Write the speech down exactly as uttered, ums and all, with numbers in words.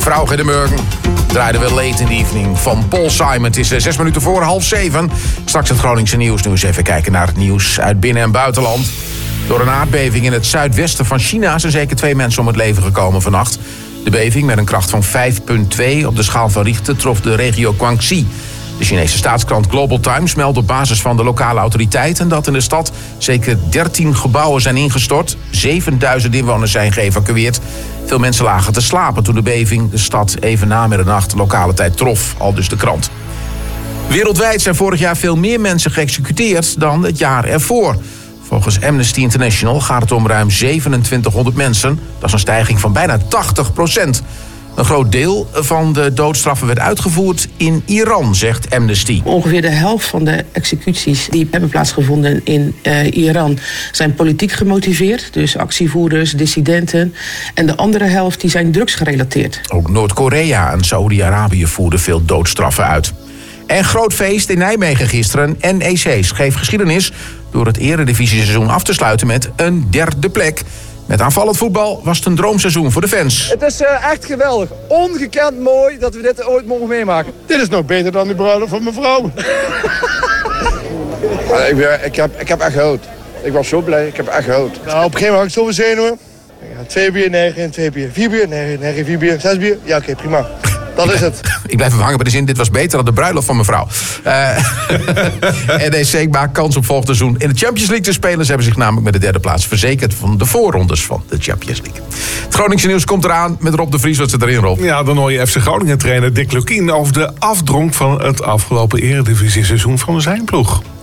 Frau Gedemurgen draaiden we Late in the Evening van Paul Simon. Het is uh, zes minuten voor half zeven. Straks het Groningse nieuws. Nu eens even kijken naar het nieuws uit binnen- en buitenland. Door een aardbeving in het zuidwesten van China zijn zeker twee mensen om het leven gekomen vannacht. De beving met een kracht van vijf komma twee op de schaal van Richter trof de regio Guangxi. De Chinese staatskrant Global Times meldt op basis van de lokale autoriteiten dat in de stad zeker dertien gebouwen zijn ingestort. zevenduizend inwoners zijn geëvacueerd. Veel mensen lagen te slapen toen de beving de stad even na middernacht lokale tijd trof, aldus de krant. Wereldwijd zijn vorig jaar veel meer mensen geëxecuteerd dan het jaar ervoor. Volgens Amnesty International gaat het om ruim tweeduizendzevenhonderd mensen. Dat is een stijging van bijna tachtig procent. Een groot deel van de doodstraffen werd uitgevoerd in Iran, zegt Amnesty. Ongeveer de helft van de executies die hebben plaatsgevonden in uh, Iran zijn politiek gemotiveerd. Dus actievoerders, dissidenten. En de andere helft die zijn drugsgerelateerd. Ook Noord-Korea en Saoedi-Arabië voerden veel doodstraffen uit. En groot feest in Nijmegen gisteren. N E C schreef geschiedenis door het eredivisie-seizoen af te sluiten met een derde plek. Met aanvallend voetbal was het een droomseizoen voor de fans. Het is uh, echt geweldig. Ongekend mooi dat we dit ooit mogen meemaken. Dit is nog beter dan de bruiloft van mijn vrouw. Ja, ik, ben, ik, heb, ik heb echt gehoord. Ik was zo blij, ik heb echt gehoord. Nou, op een gegeven moment had ik zoveel zenuwen. Ja, twee bier, negen, twee bier. Vier bier, negen, negen, vier bier. Zes bier. Ja, oké, okay, prima. Dat is het. Ik blijf even hangen bij de zin, dit was beter dan de bruiloft van mevrouw. Uh, N E C maakt kans op volgend seizoen in de Champions League te spelen. Ze hebben zich namelijk met de derde plaats verzekerd van de voorrondes van de Champions League. Het Groningse nieuws komt eraan met Rob de Vries, wat ze erin, Rob. Ja, de mooie F C Groningen trainer Dick Lukkien over de afdronk van het afgelopen eredivisie-seizoen van zijn ploeg.